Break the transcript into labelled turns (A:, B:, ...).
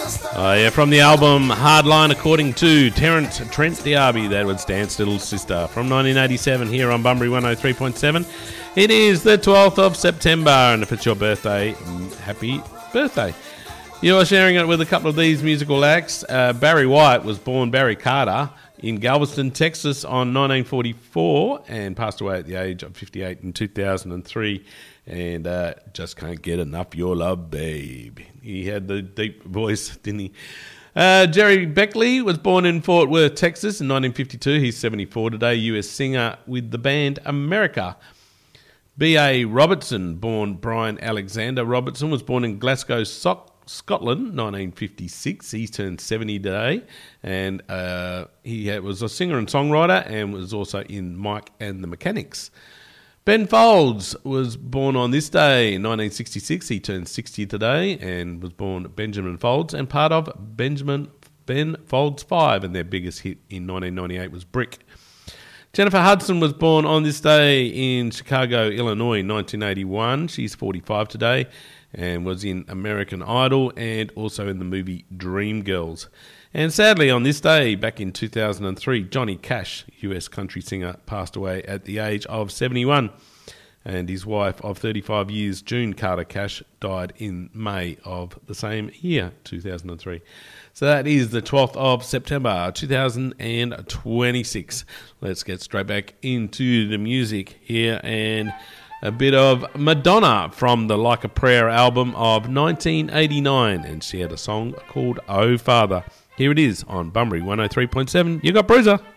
A: Oh yeah, from the album Hardline, according to Terence Trent D'Arby, that was Dance Little Sister from 1987 here on Bunbury 103.7. It is the 12th of September, and if it's your birthday, happy birthday. You are sharing it with a couple of these musical acts. Barry White was born Barry Carter in Galveston, Texas on 1944 and passed away at the age of 58 in 2003. And just can't get enough your love, babe. He had the deep voice, didn't he? Jerry Beckley was born in Fort Worth, Texas in 1952. He's 74 today, US singer with the band America. B.A. Robertson, born Brian Alexander Robertson, was born in Glasgow, Scotland, 1956. He turned 70 today, and he was a singer and songwriter and was also in Mike and the Mechanics. Ben Folds was born on this day in 1966. He turned 60 today and was born Benjamin Folds and part of Ben Folds 5, and their biggest hit in 1998 was Brick. Jennifer Hudson was born on this day in Chicago, Illinois, 1981. She's 45 today and was in American Idol and also in the movie Dreamgirls. And sadly, on this day, back in 2003, Johnny Cash, US country singer, passed away at the age of 71. And his wife of 35 years, June Carter Cash, died in May of the same year, 2003. So that is the 12th of September, 2026. Let's get straight back into the music here, and a bit of Madonna from the Like a Prayer album of 1989. And she had a song called Oh Father. Here it is on Bunbury 103.7. You got Bruiser.